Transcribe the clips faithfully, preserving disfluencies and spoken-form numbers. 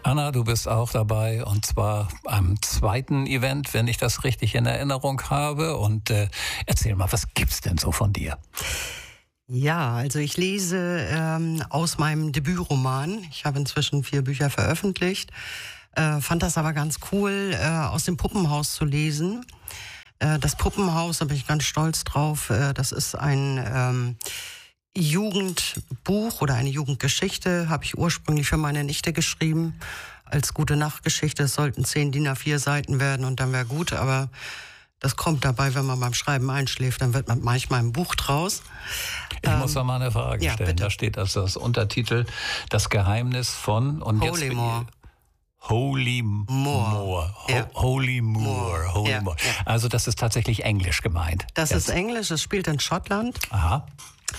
Anna, du bist auch dabei und zwar am zweiten Event, wenn ich das richtig in Erinnerung habe. Und äh, erzähl mal, was gibt's denn so von dir? Ja, also ich lese ähm, aus meinem Debütroman. Ich habe inzwischen vier Bücher veröffentlicht, äh, fand das aber ganz cool, äh, aus dem Puppenhaus zu lesen. Äh, das Puppenhaus, da bin ich ganz stolz drauf, äh, das ist ein ähm, Jugendbuch oder eine Jugendgeschichte, habe ich ursprünglich für meine Nichte geschrieben, als Gute-Nacht-Geschichte. Es sollten zehn D I N A vier Seiten werden und dann wäre gut, aber das kommt dabei, wenn man beim Schreiben einschläft, dann wird man manchmal ein Buch draus. Ich ähm, muss noch mal eine Frage ja, stellen. Bitte. Da steht also das Untertitel Das Geheimnis von und Holy jetzt Moor. Holy Moor. Moor. Ho Ja. Holy Moor. Holy Ja, Moor. ja. Also das ist tatsächlich Englisch gemeint. Das jetzt. ist Englisch, es spielt in Schottland. Aha.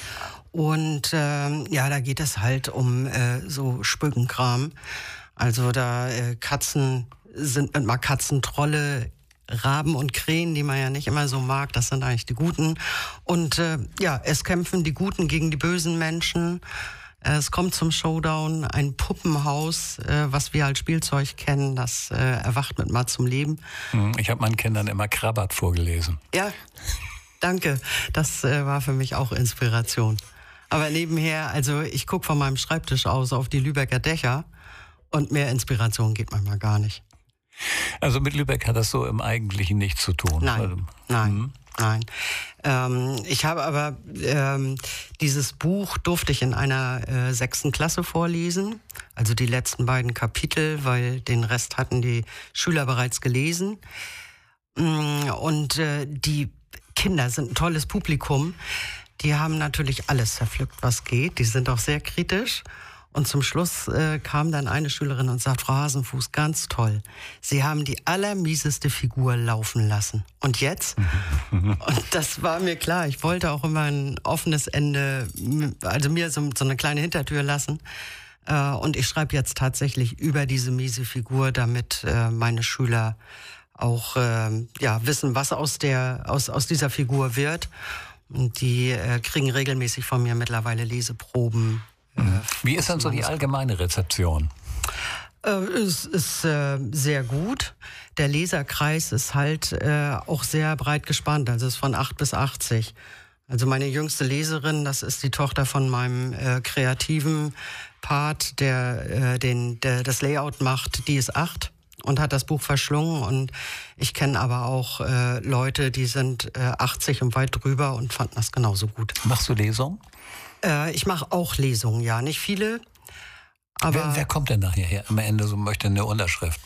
Und ähm, ja, da geht es halt um äh, so Spökenkram. Also da äh, Katzen sind mit mal Katzentrolle, Raben und Krähen, die man ja nicht immer so mag, das sind eigentlich die Guten. Und äh, ja, es kämpfen die Guten gegen die bösen Menschen. Es kommt zum Showdown, ein Puppenhaus, äh, was wir als Spielzeug kennen, das äh, erwacht mit mal zum Leben. Ich habe meinen Kindern immer Krabbert vorgelesen. Ja, danke. Das äh, war für mich auch Inspiration. Aber nebenher, also ich gucke von meinem Schreibtisch aus auf die Lübecker Dächer und mehr Inspiration geht manchmal gar nicht. Also mit Lübeck hat das so im Eigentlichen nichts zu tun. Nein, Also, nein, mhm. nein. Ähm, ich habe aber ähm, dieses Buch durfte ich in einer äh, sechsten Klasse vorlesen, also die letzten beiden Kapitel, weil den Rest hatten die Schüler bereits gelesen. Und äh, die Kinder sind ein tolles Publikum. Die haben natürlich alles zerpflückt, was geht. Die sind auch sehr kritisch. Und zum Schluss äh, kam dann eine Schülerin und sagt, Frau Hasenfuß, ganz toll. Sie haben die allermieseste Figur laufen lassen. Und jetzt? Und das war mir klar. Ich wollte auch immer ein offenes Ende, also mir so, so eine kleine Hintertür lassen. Äh, und ich schreibe jetzt tatsächlich über diese miese Figur, damit äh, meine Schüler auch äh, ja, wissen, was aus, der, aus, aus dieser Figur wird. Und die äh, kriegen regelmäßig von mir mittlerweile Leseproben. Wie ist dann so die allgemeine Rezeption? Äh, es ist äh, sehr gut. Der Leserkreis ist halt äh, auch sehr breit gespannt. Also es ist von acht bis achtzig. Also meine jüngste Leserin, das ist die Tochter von meinem äh, kreativen Part, der, äh, den, der das Layout macht. Die ist acht und hat das Buch verschlungen. Und ich kenne aber auch äh, Leute, die sind äh, achtzig und weit drüber und fanden das genauso gut. Machst du Lesungen? Äh, ich mache auch Lesungen, ja, nicht viele. Aber wer, wer kommt denn nachher her? Am Ende so möchte eine Unterschrift.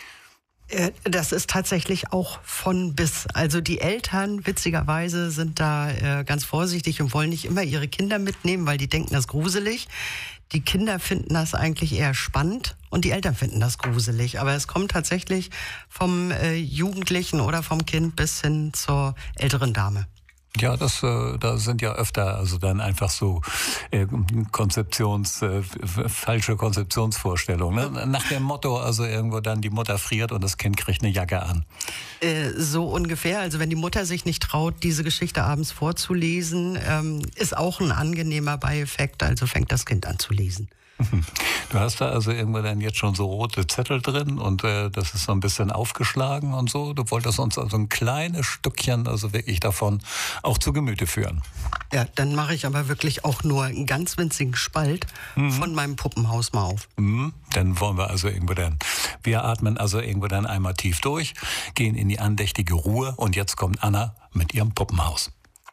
Äh, das ist tatsächlich auch von bis. Also die Eltern, witzigerweise, sind da äh, ganz vorsichtig und wollen nicht immer ihre Kinder mitnehmen, weil die denken, das ist gruselig. Die Kinder finden das eigentlich eher spannend und die Eltern finden das gruselig. Aber es kommt tatsächlich vom äh, Jugendlichen oder vom Kind bis hin zur älteren Dame. Ja, das, äh, da sind ja öfter also dann einfach so äh, Konzeptions, äh, falsche Konzeptionsvorstellungen. Ne? Nach dem Motto, also irgendwo dann die Mutter friert und das Kind kriegt eine Jacke an. Äh, so ungefähr. Also wenn die Mutter sich nicht traut, diese Geschichte abends vorzulesen, ähm, ist auch ein angenehmer Beieffekt. Also fängt das Kind an zu lesen. Du hast da also irgendwo dann jetzt schon so rote Zettel drin und äh, das ist so ein bisschen aufgeschlagen und so. Du wolltest uns also ein kleines Stückchen, also wirklich davon auch zu Gemüte führen. Ja, dann mache ich aber wirklich auch nur einen ganz winzigen Spalt mhm. von meinem Puppenhaus mal auf. Mhm. Dann wollen wir also irgendwo dann, wir atmen also irgendwo dann einmal tief durch, gehen in die andächtige Ruhe und jetzt kommt Anna mit ihrem Puppenhaus.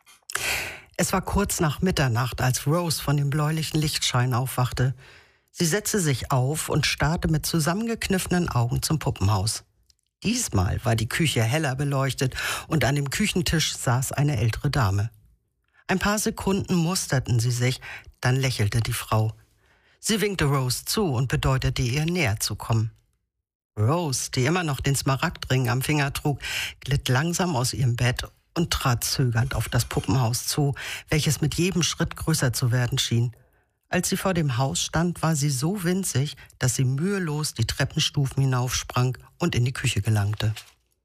Es war kurz nach Mitternacht, als Rose von dem bläulichen Lichtschein aufwachte. Sie setzte sich auf und starrte mit zusammengekniffenen Augen zum Puppenhaus. Diesmal war die Küche heller beleuchtet und an dem Küchentisch saß eine ältere Dame. Ein paar Sekunden musterten sie sich, dann lächelte die Frau. Sie winkte Rose zu und bedeutete ihr, näher zu kommen. Rose, die immer noch den Smaragdring am Finger trug, glitt langsam aus ihrem Bett und trat zögernd auf das Puppenhaus zu, welches mit jedem Schritt größer zu werden schien. Als sie vor dem Haus stand, war sie so winzig, dass sie mühelos die Treppenstufen hinaufsprang und in die Küche gelangte.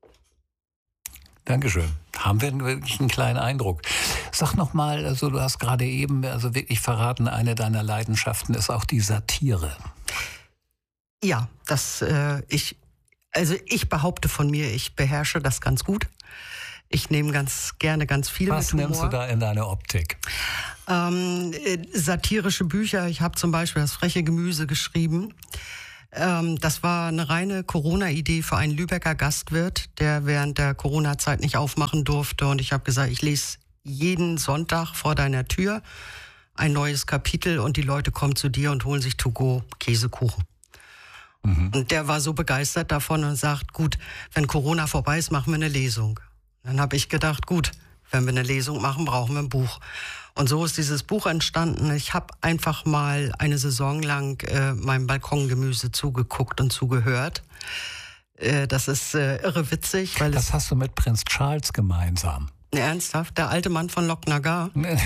Dankeschön. Haben wir wirklich einen kleinen Eindruck. Sag noch mal, also du hast gerade eben also wirklich verraten, eine deiner Leidenschaften ist auch die Satire. Ja, das äh, ich also ich behaupte von mir, ich beherrsche das ganz gut. Ich nehme ganz gerne ganz viel Was mit Humor. nimmst du da in deine Optik? Ähm, äh, satirische Bücher. Ich habe zum Beispiel das freche Gemüse geschrieben. Ähm, das war eine reine Corona-Idee für einen Lübecker Gastwirt, der während der Corona-Zeit nicht aufmachen durfte. Und ich habe gesagt, ich lese jeden Sonntag vor deiner Tür ein neues Kapitel und die Leute kommen zu dir und holen sich To-Go Käsekuchen. Mhm. Und der war so begeistert davon und sagt, gut, wenn Corona vorbei ist, machen wir eine Lesung. Dann habe ich gedacht, gut, wenn wir eine Lesung machen, brauchen wir ein Buch. Und so ist dieses Buch entstanden. Ich habe einfach mal eine Saison lang äh, meinem Balkongemüse zugeguckt und zugehört. Äh, das ist äh, irre witzig. Weil das hast du mit Prinz Charles gemeinsam. Ernsthaft? Der alte Mann von Lochnagar? Nein.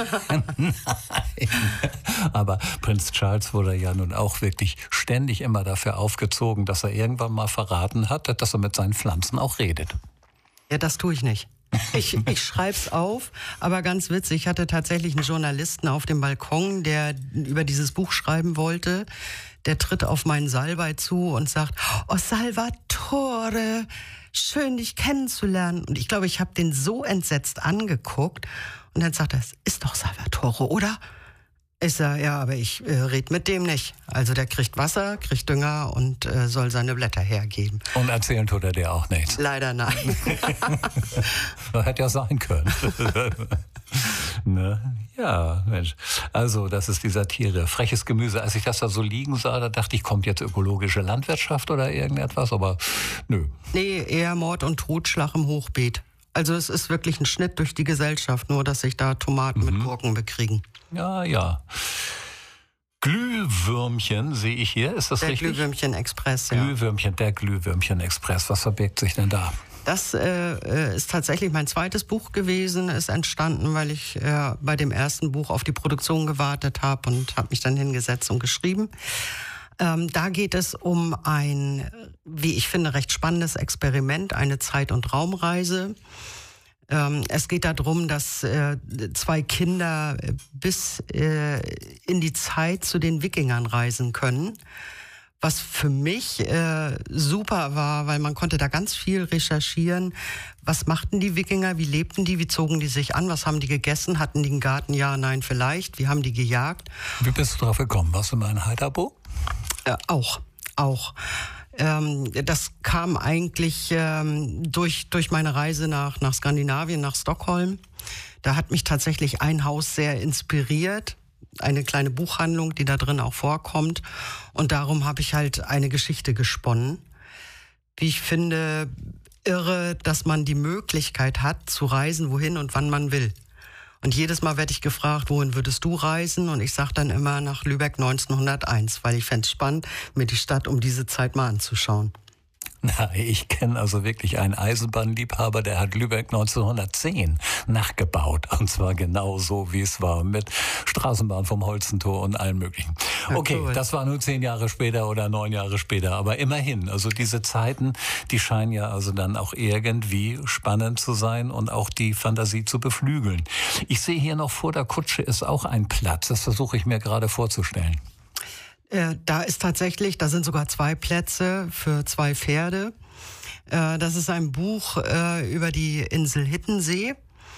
Aber Prinz Charles wurde ja nun auch wirklich ständig immer dafür aufgezogen, dass er irgendwann mal verraten hat, dass er mit seinen Pflanzen auch redet. Ja, das tue ich nicht. Ich, ich schreib's auf, aber ganz witzig, ich hatte tatsächlich einen Journalisten auf dem Balkon, der über dieses Buch schreiben wollte. Der tritt auf meinen Salbei zu und sagt, oh Salvatore, schön dich kennenzulernen. Und ich glaube, ich habe den so entsetzt angeguckt und dann sagt er, es ist doch Salvatore, oder? Ich sage, ja, aber ich äh, red mit dem nicht. Also der kriegt Wasser, kriegt Dünger und äh, soll seine Blätter hergeben. Und erzählen tut er dir auch nichts? Leider nein. Hätte ja sein können. Ne? Ja, Mensch. Also das ist die Satire. Freches Gemüse. Als ich das da so liegen sah, da dachte ich, kommt jetzt ökologische Landwirtschaft oder irgendetwas, aber nö. Nee, eher Mord und Totschlag im Hochbeet. Also es ist wirklich ein Schnitt durch die Gesellschaft, nur dass sich da Tomaten mhm. mit Gurken bekriegen. Ja, ja. Glühwürmchen sehe ich hier, ist das der richtig? Der Glühwürmchen-Express, ja. Glühwürmchen, der Glühwürmchen-Express. Was verbirgt sich denn da? Das äh, ist tatsächlich mein zweites Buch gewesen, ist entstanden, weil ich äh, bei dem ersten Buch auf die Produktion gewartet habe und habe mich dann hingesetzt und geschrieben. Ähm, da geht es um ein, wie ich finde, recht spannendes Experiment, eine Zeit- und Raumreise. Ähm, es geht darum, dass äh, zwei Kinder bis äh, in die Zeit zu den Wikingern reisen können. Was für mich äh, super war, weil man konnte da ganz viel recherchieren. Was machten die Wikinger? Wie lebten die? Wie zogen die sich an? Was haben die gegessen? Hatten die einen Garten? Ja, nein, vielleicht. Wie haben die gejagt? Wie bist du drauf gekommen? Warst du mal in Heiterbo? Äh, auch, auch. Ähm, das kam eigentlich ähm, durch, durch meine Reise nach, nach Skandinavien, nach Stockholm. Da hat mich tatsächlich ein Haus sehr inspiriert. Eine kleine Buchhandlung, die da drin auch vorkommt. Und darum habe ich halt eine Geschichte gesponnen. Wie ich finde, irre, dass man die Möglichkeit hat, zu reisen, wohin und wann man will. Und jedes Mal werde ich gefragt, wohin würdest du reisen? Und ich sage dann immer nach Lübeck neunzehnhunderteins, weil ich fände es spannend, mir die Stadt um diese Zeit mal anzuschauen. Na, ich kenne also wirklich einen Eisenbahnliebhaber, der hat Lübeck neunzehnhundertzehn nachgebaut. Und zwar genau so, wie es war, mit Straßenbahn vom Holzentor und allem Möglichen. Okay, cool. Das war nur zehn Jahre später oder neun Jahre später. Aber immerhin, also diese Zeiten, die scheinen ja also dann auch irgendwie spannend zu sein und auch die Fantasie zu beflügeln. Ich sehe hier noch vor der Kutsche ist auch ein Platz. Das versuche ich mir gerade vorzustellen. Da ist tatsächlich, da sind sogar zwei Plätze für zwei Pferde. Das ist ein Buch über die Insel Hittensee.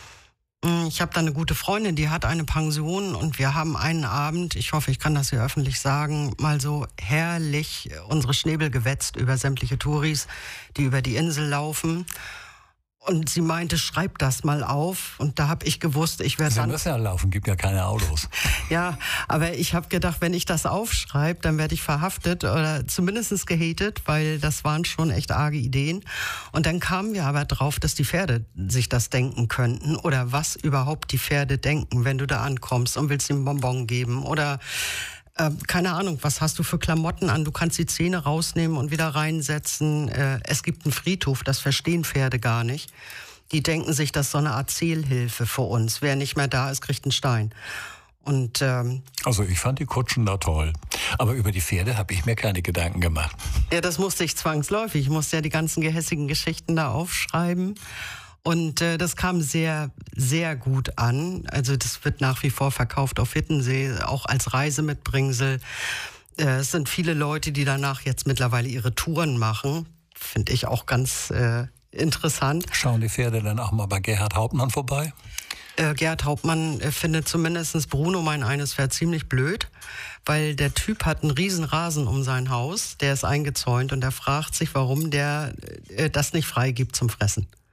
Ich habe da eine gute Freundin, die hat eine Pension und wir haben einen Abend, ich hoffe, ich kann das hier öffentlich sagen, mal so herrlich unsere Schnäbel gewetzt über sämtliche Touris, die über die Insel laufen. Und sie meinte, schreib das mal auf. Und da habe ich gewusst, ich werde dann... Sie müssen ja laufen, gibt ja keine Autos. Ja, aber ich habe gedacht, wenn ich das aufschreibe, dann werde ich verhaftet oder zumindest gehatet, weil das waren schon echt arge Ideen. Und dann kamen wir aber drauf, dass die Pferde sich das denken könnten oder was überhaupt die Pferde denken, wenn du da ankommst und willst ihm Bonbon geben oder... Äh, keine Ahnung, was hast du für Klamotten an? Du kannst die Zähne rausnehmen und wieder reinsetzen. Äh, es gibt einen Friedhof, das verstehen Pferde gar nicht. Die denken sich, das ist so eine Art Zählhilfe für uns. Wer nicht mehr da ist, kriegt einen Stein. Und, ähm, also ich fand die Kutschen da toll. Aber über die Pferde habe ich mir keine Gedanken gemacht. Ja, das musste ich zwangsläufig. Ich musste ja die ganzen gehässigen Geschichten da aufschreiben. Und äh, das kam sehr, sehr gut an. Also das wird nach wie vor verkauft auf Hittensee, auch als Reisemitbringsel. Äh, es sind viele Leute, die danach jetzt mittlerweile ihre Touren machen. Finde ich auch ganz äh, interessant. Schauen die Pferde dann auch mal bei Gerhard Hauptmann vorbei? Äh, Gerhard Hauptmann äh, findet zumindest Bruno, mein eines Pferd, ziemlich blöd, weil der Typ hat einen riesen Rasen um sein Haus, der ist eingezäunt und er fragt sich, warum der äh, das nicht freigibt zum Fressen.